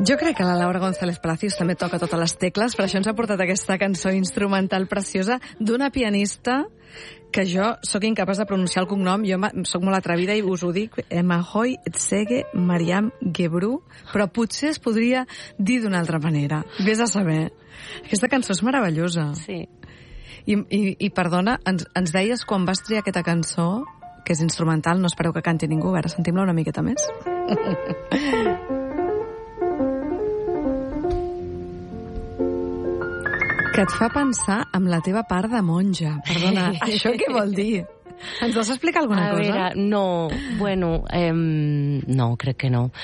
Jo crec que la Laura González Palacios també toca totes les tecles, per això ens ha portat aquesta cançó instrumental preciosa d'una pianista que jo sóc incapaç de pronunciar el cognom, jo sóc molt atrevida i us ho dic, Emahoy Etsege Mariam Gebru, però potser es podria dir d'una altra manera. Vés a saber. Aquesta cançó és meravellosa. Sí. I perdona, ens deies quan vas triar aquesta cançó, que és instrumental, no espereu que canti ningú, a veure, sentim-la una miqueta més. Que et fa pensar amb la teva part de monja. Perdona, això què vol dir? Ens vas explicar alguna cosa? A veure, no, bueno, no, crec que no.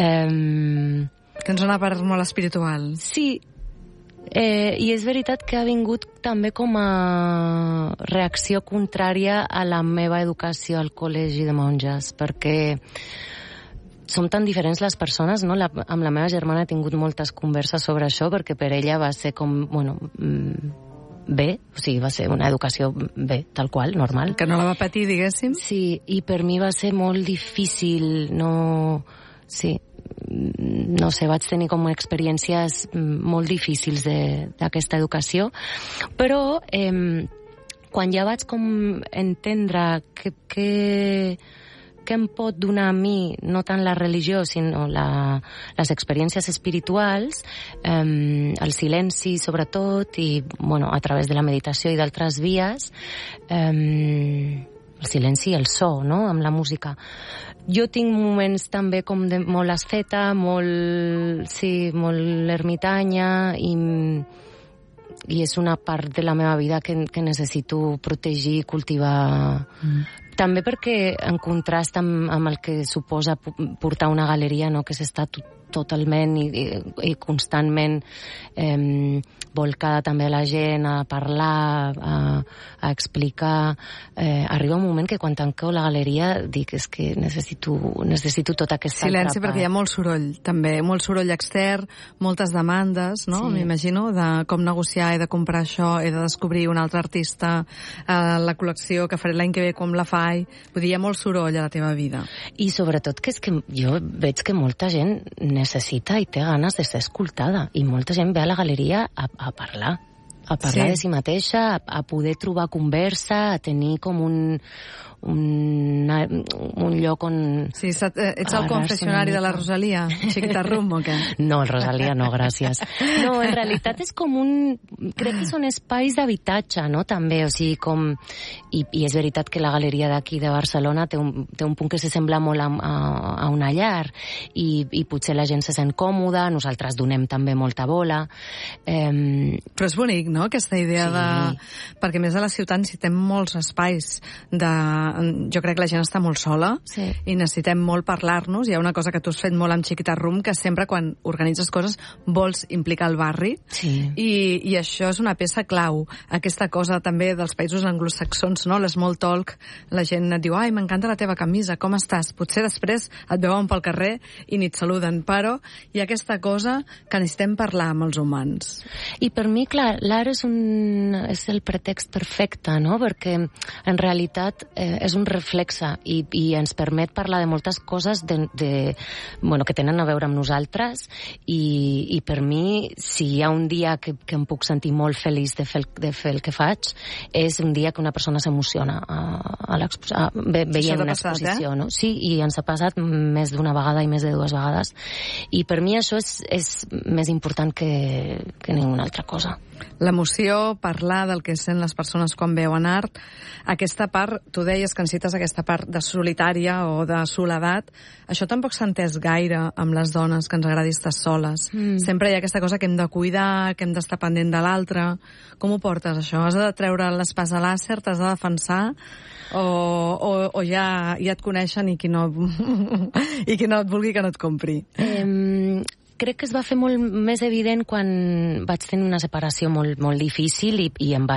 Tens una part molt espiritual. Sí, i és veritat que ha vingut també com a reacció contrària a la meva educació al col·legi de monges, perquè som tan diferents les persones, no? Amb la meva germana he tingut moltes converses sobre això, perquè per ella va ser com, bueno, bé, o sigui, va ser una educació bé, tal qual, normal. Que no la va patir, diguéssim? Sí, i per mi va ser molt difícil, no... Sí, no sé, vaig tenir com experiències molt difícils d'aquesta educació, però quan ja vaig com entendre que em pot donar a mi, no tant la religió, sinó les experiències espirituals, el silenci sobretot, i bueno, a través de la meditació i d'altres vies, el silenci i el so, no?, amb la música. Jo tinc moments també com de molt asceta, molt ermitanya, i és una part de la meva vida que necessito protegir i cultivar. També perquè, en contrast amb el que suposa portar una galeria, no?, que s'està totalment i constantment volcada també a la gent, a parlar, a explicar. Arriba un moment que quan tanco la galeria dic, és que necessito tota aquesta silenci, perquè hi ha molt soroll, també, molt soroll extern, moltes demandes, no? Sí. M'imagino, de com negociar, he de comprar això, he de descobrir un altre artista, la col·lecció que faré l'any que ve, com la faig. Vull dir, hi ha molt soroll a la teva vida. I sobretot que és que jo veig que molta gent necessita i té ganes de ser escoltada, i molta gent ve a la galeria a parlar sí, de si mateixa, a poder trobar conversa, a tenir com un lloc on... Sí, ets el confessionari de la Rosalia, Chiquita Rum, o què? No, Rosalia no, gràcies. No, en realitat és com crec que són espais d'habitatge, no?, també, o sigui, com... I és veritat que la galeria d'aquí de Barcelona té un punt que s'assembla molt a una llar, i potser la gent se sent còmoda, nosaltres donem també molta bola. Però és bonic, no?, aquesta idea de... Perquè més a la ciutat necessitem molts espais de... Jo crec que la gent està molt sola, sí, i necessitem molt parlar-nos. Hi ha una cosa que tu has fet molt amb Chiquita Rum, que sempre quan organitzes coses vols implicar el barri, sí, i això és una peça clau. Aquesta cosa també dels països anglosaxons, no?, l'small talk, la gent et diu, ai, m'encanta la teva camisa, com estàs? Potser després et veuen pel carrer i ni et saluden, però hi ha aquesta cosa que necessitem parlar amb els humans. I per mi, clar, l'art és el pretext perfecte, no?, perquè en realitat és un reflexe i ens permet parlar de moltes coses que tenen a veure amb nosaltres, i per mi, si hi ha un dia que em puc sentir molt feliç de fer el que faig, és un dia que una persona s'emociona veient una exposició, no? Sí, i ens ha passat més d'una vegada i més de 2 vegades, i per mi això és més important que ninguna altra cosa. L'emoció, parlar del que sent les persones quan veuen art, aquesta part, tu deies que necessites aquesta part de solitària o de soledat, això tampoc s'ha entès gaire amb les dones, que ens agradi estar soles. Sempre hi ha aquesta cosa que hem de cuidar, que hem d'estar pendent de l'altre. Com ho portes, això? Has de treure l'espasa làser, t'has de defensar, o ja et coneixen i qui no et vulgui que no et compri? Crec que es va fer molt més evident quan vaig tenir una separació molt, molt difícil, i em vaig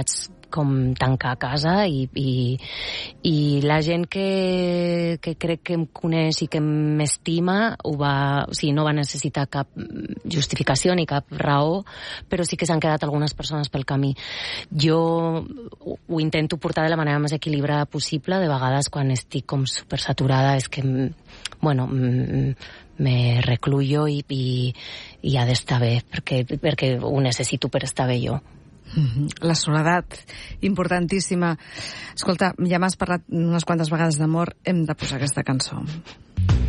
com tancar a casa i la gent que crec que em coneix i que m'estima o sigui, no va necessitar cap justificació ni cap raó, però sí que s'han quedat algunes persones pel camí. Jo ho intento portar de la manera més equilibrada possible. De vegades, quan estic com supersaturada, és que, bueno, me recluyo i ha d'estar bé, perquè ho necessito per estar bé jo. La soledat, importantíssima. Escolta, ja m'has parlat unes quantes vegades d'amor, hem de posar aquesta cançó.